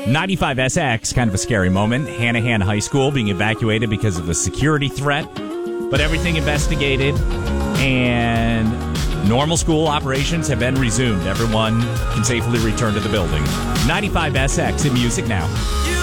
95SX, kind of a scary moment. Hanahan High School being evacuated because of a security threat, but everything investigated, and normal school operations have been resumed. Everyone can safely return to the building. 95SX in music now.